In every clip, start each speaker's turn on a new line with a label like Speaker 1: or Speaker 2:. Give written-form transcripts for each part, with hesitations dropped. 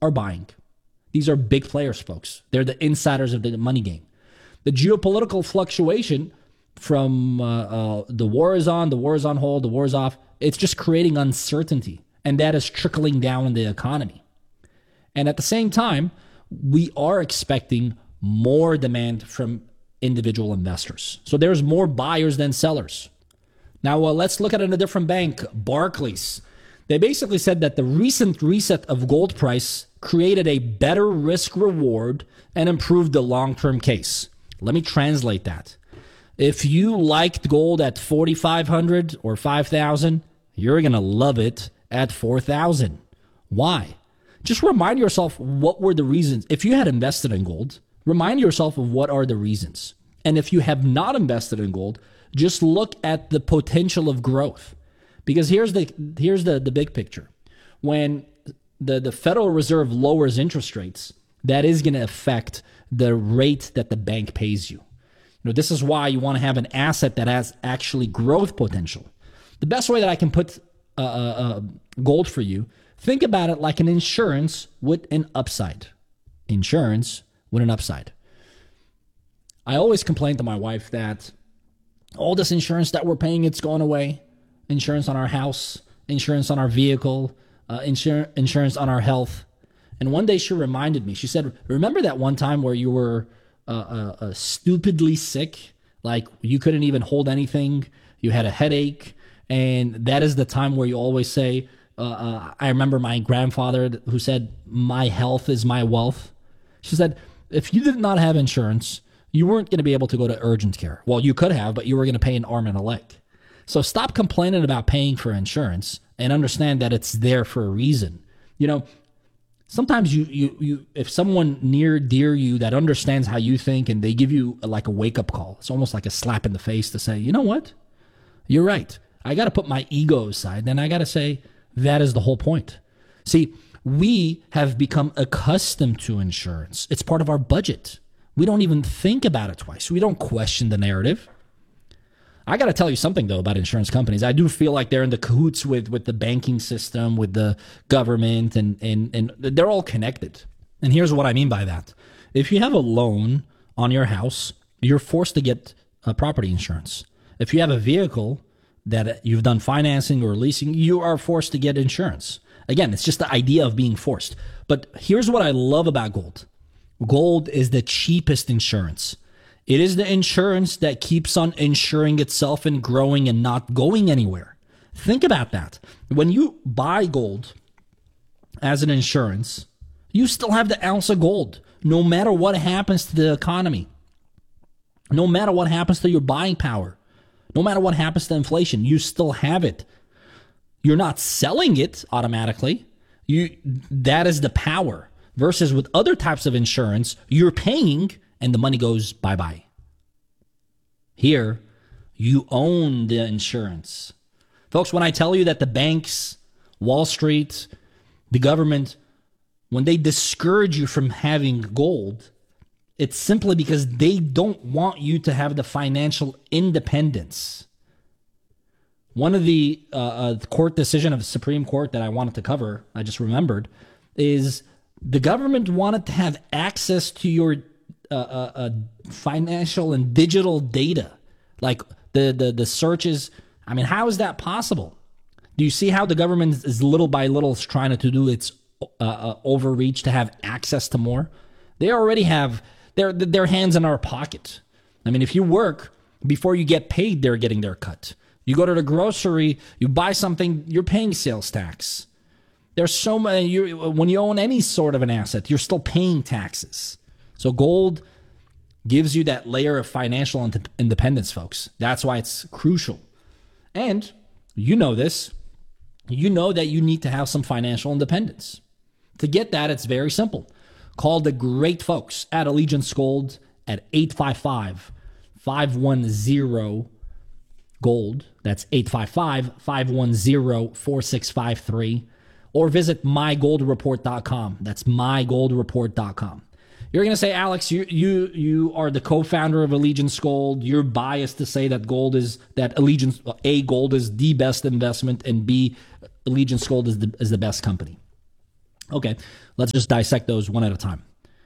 Speaker 1: are buying. These are big players, folks. They're the insiders of the money game. The geopolitical fluctuation from the war is on, the war is on hold, the war is off, it's just creating uncertainty. And that is trickling down in the economy. And at the same time, we are expecting more demand from individual investors. So there's more buyers than sellers. Now, let's look at a different bank, Barclays. They basically said that the recent reset of gold price created a better risk reward and improved the long-term case. Let me translate that. If you liked gold at 4,500 or 5,000, you're going to love it at 4,000. Why? Just remind yourself what were the reasons. If you had invested in gold, remind yourself of what are the reasons. And if you have not invested in gold, just look at the potential of growth. Because here's the big picture. When the Federal Reserve lowers interest rates, that is going to affect the rate that the bank pays you. This is why you want to have an asset that has actually growth potential. The best way that I can put gold for you, think about it like an insurance with an upside. Insurance with an upside. I always complain to my wife that all this insurance that we're paying, it's going away. Insurance on our house, insurance on our vehicle, insurance on our health. And one day she reminded me, she said, remember that one time where you were stupidly sick? Like you couldn't even hold anything. You had a headache. And that is the time where you always say, I remember my grandfather who said, my health is my wealth. She said, if you did not have insurance, you weren't going to be able to go to urgent care. Well, you could have, but you were going to pay an arm and a leg. So stop complaining about paying for insurance and understand that it's there for a reason. Sometimes you if someone dear you that understands how you think and they give you like a wake-up call, it's almost like a slap in the face to say, you know what? You're right. I got to put my ego aside. Then I got to say, that is the whole point. See, we have become accustomed to insurance. It's part of our budget. We don't even think about it twice. We don't question the narrative. I got to tell you something, though, about insurance companies. I do feel like they're in the cahoots with the banking system, with the government, and they're all connected. And here's what I mean by that. If you have a loan on your house, you're forced to get property insurance. If you have a vehicle that you've done financing or leasing, you are forced to get insurance. Again, it's just the idea of being forced. But here's what I love about gold. Gold is the cheapest insurance. It is the insurance that keeps on insuring itself and growing and not going anywhere. Think about that. When you buy gold as an insurance, you still have the ounce of gold, no matter what happens to the economy, no matter what happens to your buying power, no matter what happens to inflation, you still have it. You're not selling it automatically. That is the power. Versus with other types of insurance, you're paying and the money goes bye-bye. Here, you own the insurance. Folks, when I tell you that the banks, Wall Street, the government, when they discourage you from having gold, it's simply because they don't want you to have the financial independence. One of the court decision of the Supreme Court that I wanted to cover, I just remembered, is the government wanted to have access to your financial and digital data, like the searches. I mean, how is that possible? Do you see how the government is little by little trying to do its overreach to have access to more? They already have their hands in our pocket. I mean, if you work, before you get paid, they're getting their cut. You go to the grocery, you buy something, you're paying sales tax. There's so many, when you own any sort of an asset, you're still paying taxes. So gold gives you that layer of financial independence, folks. That's why it's crucial. And you know this. You know that you need to have some financial independence. To get that, it's very simple. Call the great folks at Allegiance Gold at 855-510-GOLD. That's 855-510-4653. Or visit mygoldreport.com. That's mygoldreport.com. You're going to say, Alex, you are the co-founder of Allegiance Gold. You're biased to say that gold is the best investment, and B, Allegiance Gold is the best company. Okay, let's just dissect those one at a time.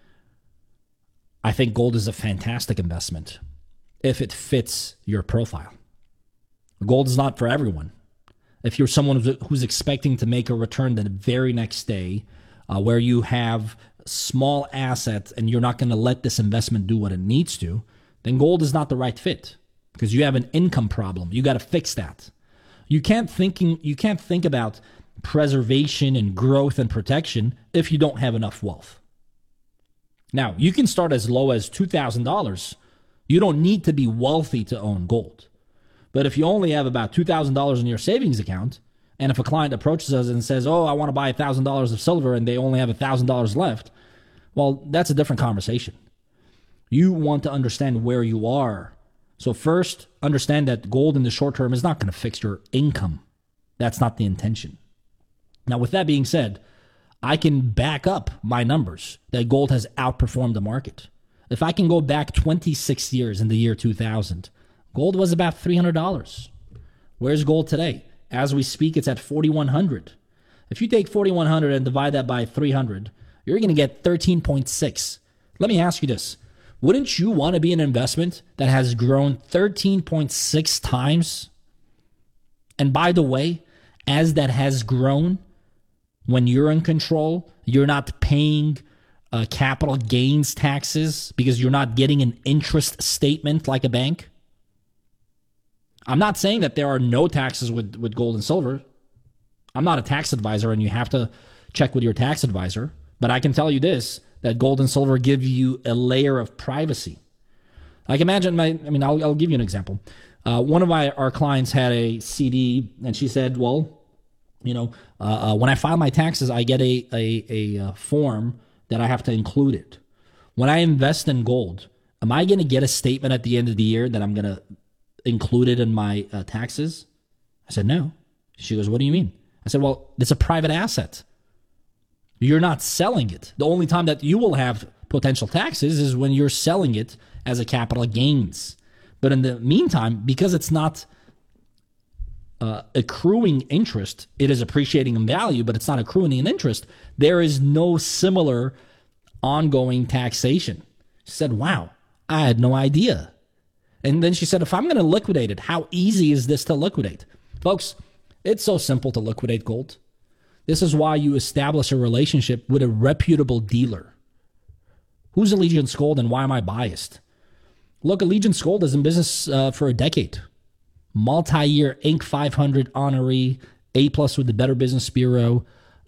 Speaker 1: I think gold is a fantastic investment if it fits your profile. Gold is not for everyone. If you're someone who's expecting to make a return the very next day, where you have small assets and you're not going to let this investment do what it needs to, then gold is not the right fit because you have an income problem. You got to fix that. You can't think about preservation and growth and protection if you don't have enough wealth. Now, you can start as low as $2,000. You don't need to be wealthy to own gold. But if you only have about $2,000 in your savings account, and if a client approaches us and says, oh, I want to buy $1,000 of silver, and they only have $1,000 left, well, that's a different conversation. You want to understand where you are. So first, understand that gold in the short term is not going to fix your income. That's not the intention. Now, with that being said, I can back up my numbers that gold has outperformed the market. If I can go back 26 years in the year 2000, gold was about $300. Where's gold today? As we speak, it's at $4,100. If you take $4,100 and divide that by 300, you're going to get 13.6. Let me ask you this. Wouldn't you want to be an investment that has grown 13.6 times? And by the way, as that has grown, when you're in control, you're not paying capital gains taxes because you're not getting an interest statement like a bank. I'm not saying that there are no taxes with gold and silver. I'm not a tax advisor, and you have to check with your tax advisor. But I can tell you this, that gold and silver give you a layer of privacy. Like imagine I'll give you an example. One of our clients had a CD, and she said, well, when I file my taxes, I get a form that I have to include it. When I invest in gold, am I going to get a statement at the end of the year that I'm going to include it in my taxes? I said, no. She goes, what do you mean? I said, well, it's a private asset. You're not selling it. The only time that you will have potential taxes is when you're selling it as a capital gains. But in the meantime, because it's not accruing interest, it is appreciating in value, but it's not accruing in interest, there is no similar ongoing taxation. She said, wow, I had no idea. And then she said, if I'm going to liquidate it, how easy is this to liquidate? Folks, it's so simple to liquidate gold. This is why you establish a relationship with a reputable dealer. Who's Allegiance Gold and why am I biased? Look, Allegiance Gold is in business for a decade. Multi-year Inc. 500 honoree, A+ with the Better Business Bureau,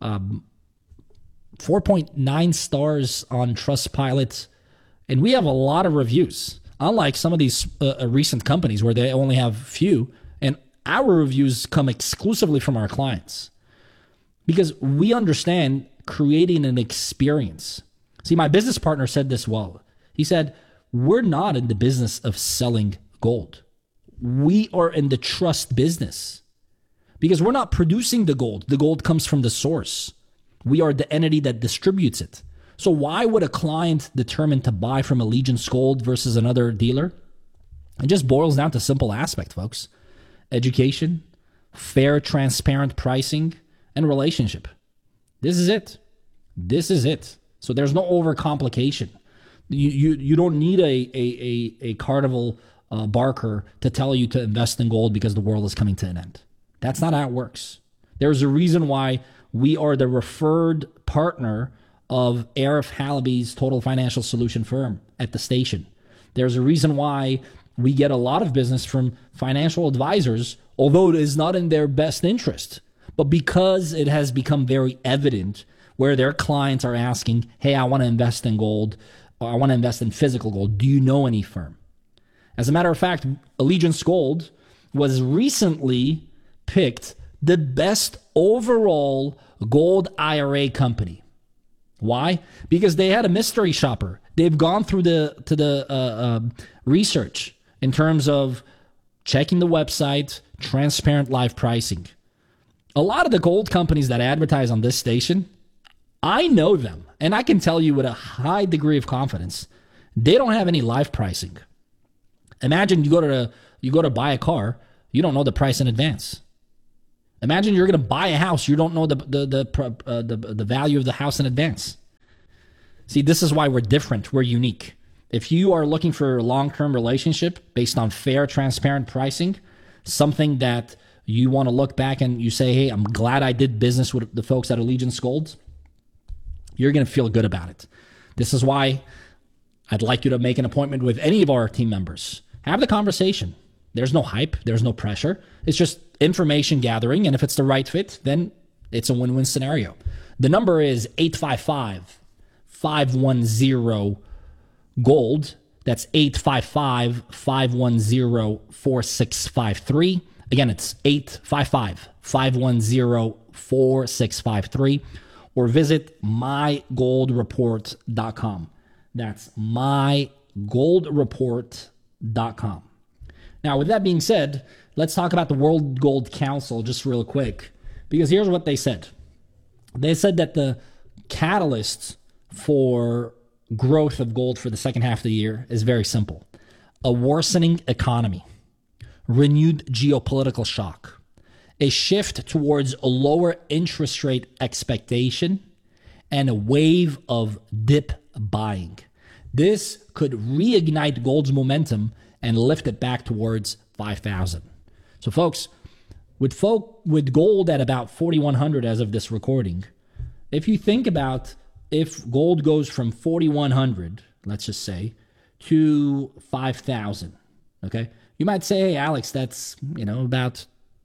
Speaker 1: 4.9 stars on Trustpilot, and we have a lot of reviews. Unlike some of these recent companies where they only have few, and our reviews come exclusively from our clients because we understand creating an experience. See, my business partner said this well. He said, we're not in the business of selling gold. We are in the trust business because we're not producing the gold. The gold comes from the source. We are the entity that distributes it. So why would a client determine to buy from Allegiance Gold versus another dealer? It just boils down to simple aspect, folks. Education, fair, transparent pricing, and relationship. This is it. This is it. So there's no overcomplication. You don't need a Carnival Barker to tell you to invest in gold because the world is coming to an end. That's not how it works. There's a reason why we are the referred partner of Arif Halaby's Total Financial Solution firm at the station. There's a reason why we get a lot of business from financial advisors, although it is not in their best interest, but because it has become very evident where their clients are asking, hey, I want to invest in gold, or I want to invest in physical gold. Do you know any firm? As a matter of fact, Allegiance Gold was recently picked the best overall gold IRA company. Why? Because they had a mystery shopper. They've gone through the research in terms of checking the website, transparent live pricing. A lot of the gold companies that advertise on this station, I know them, and I can tell you with a high degree of confidence, they don't have any live pricing. Imagine you go to buy a car, you don't know the price in advance. Imagine you're going to buy a house. You don't know the value of the house in advance. See, this is why we're different. We're unique. If you are looking for a long-term relationship based on fair, transparent pricing, something that you want to look back and you say, hey, I'm glad I did business with the folks at Allegiance Gold, you're going to feel good about it. This is why I'd like you to make an appointment with any of our team members. Have the conversation. There's no hype. There's no pressure. It's just information gathering. And if it's the right fit, then it's a win-win scenario. The number is 855-510-GOLD. That's 855-510-4653. Again, it's 855-510-4653. Or visit mygoldreport.com. That's mygoldreport.com. Now, with that being said, let's talk about the World Gold Council just real quick, because here's what they said. They said that the catalyst for growth of gold for the second half of the year is very simple. A worsening economy, renewed geopolitical shock, a shift towards a lower interest rate expectation, and a wave of dip buying. This could reignite gold's momentum and lift it back towards 5,000. So folks, with gold at about 4,100 as of this recording, if you think about if gold goes from 4,100, let's just say, to 5,000, okay? You might say, hey, Alex, that's, about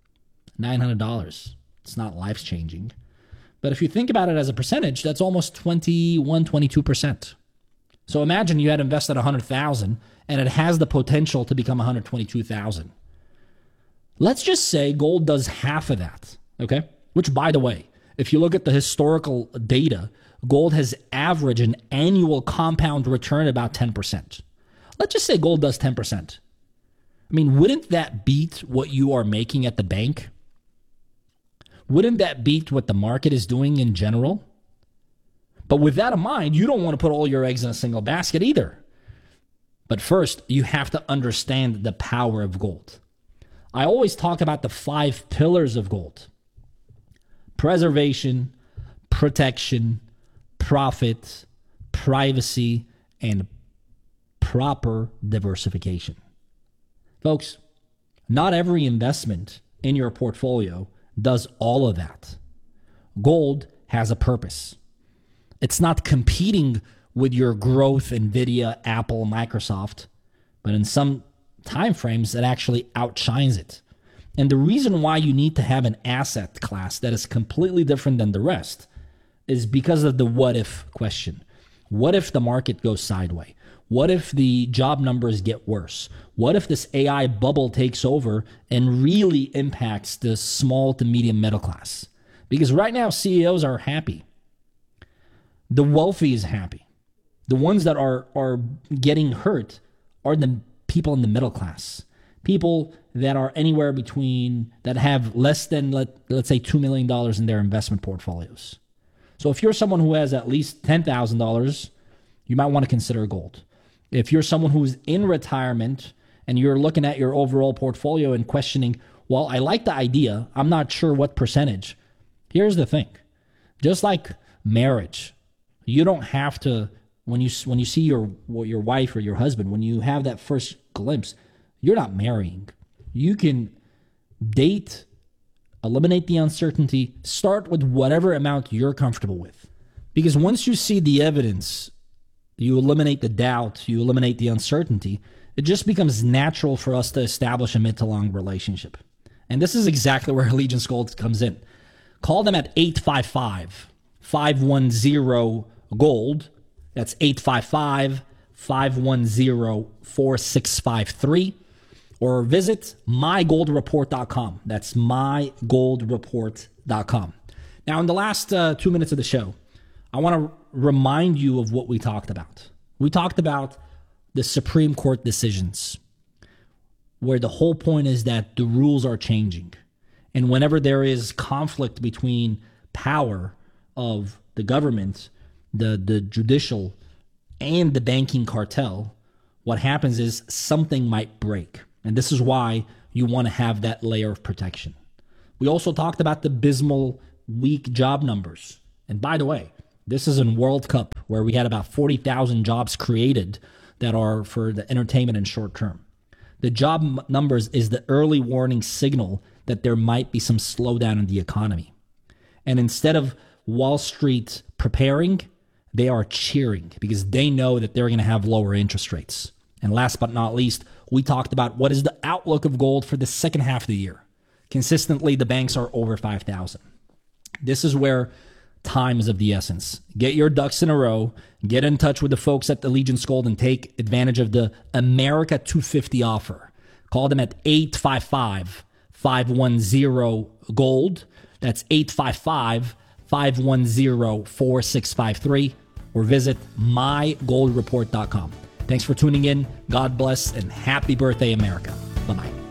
Speaker 1: $900. It's not life-changing. But if you think about it as a percentage, that's almost 22%. So imagine you had invested 100,000 and it has the potential to become 122,000. Let's just say gold does half of that, okay? Which, by the way, if you look at the historical data, gold has averaged an annual compound return about 10%. Let's just say gold does 10%. I mean, wouldn't that beat what you are making at the bank? Wouldn't that beat what the market is doing in general? But with that in mind, you don't want to put all your eggs in a single basket either. But first, you have to understand the power of gold. I always talk about the 5 pillars of gold: preservation, protection, profit, privacy, and proper diversification. Folks, not every investment in your portfolio does all of that. Gold has a purpose. It's not competing with your growth, NVIDIA, Apple, Microsoft, but in some time frames, it actually outshines it. And the reason why you need to have an asset class that is completely different than the rest is because of the what if question. What if the market goes sideways? What if the job numbers get worse? What if this AI bubble takes over and really impacts the small to medium middle class? Because right now, CEOs are happy. The wealthy is happy. The ones that are getting hurt are the people in the middle class. People that are anywhere between, that have less than, let's say, $2 million in their investment portfolios. So if you're someone who has at least $10,000, you might want to consider gold. If you're someone who's in retirement and you're looking at your overall portfolio and questioning, well, I like the idea, I'm not sure what percentage. Here's the thing. Just like marriage, you don't have to, when you see your wife or your husband, when you have that first glimpse, you're not marrying. You can date, eliminate the uncertainty, start with whatever amount you're comfortable with. Because once you see the evidence, you eliminate the doubt, you eliminate the uncertainty, it just becomes natural for us to establish a mid to long relationship. And this is exactly where Allegiance Gold comes in. Call them at 855-510-GOLD. That's 855-510-4653. Or visit mygoldreport.com. That's mygoldreport.com. Now, in the last 2 minutes of the show, I want to remind you of what we talked about. We talked about the Supreme Court decisions, where the whole point is that the rules are changing. And whenever there is conflict between power of the government, the judicial, and the banking cartel, what happens is something might break. And this is why you want to have that layer of protection. We also talked about the abysmal weak job numbers. And by the way, this is in World Cup where we had about 40,000 jobs created that are for the entertainment and short term. The job numbers is the early warning signal that there might be some slowdown in the economy. And instead of Wall Street preparing, they are cheering because they know that they're going to have lower interest rates. And last but not least, we talked about what is the outlook of gold for the second half of the year. Consistently, the banks are over 5,000. This is where time is of the essence. Get your ducks in a row, get in touch with the folks at Allegiance Gold and take advantage of the America 250 offer. Call them at 855-510-GOLD. That's 855-510-4653. Or visit mygoldreport.com. Thanks for tuning in. God bless and happy birthday, America. Bye-bye.